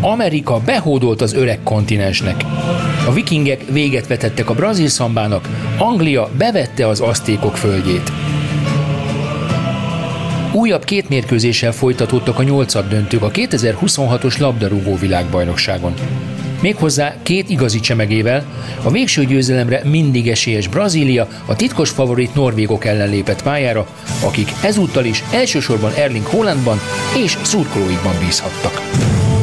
Amerika behódolt az öreg kontinensnek. A vikingek véget vetettek a brazil szambának, Anglia bevette az aztékok földjét. Újabb 2 mérkőzéssel folytatódtak a nyolcaddöntők a 2026-os labdarúgó világbajnokságon. Méghozzá 2 igazi csemegével, a végső győzelemre mindig esélyes Brazília a titkos favorit norvégok ellen lépett pályára, akik ezúttal is elsősorban Erling Haalandban és szurkolóikban bízhattak.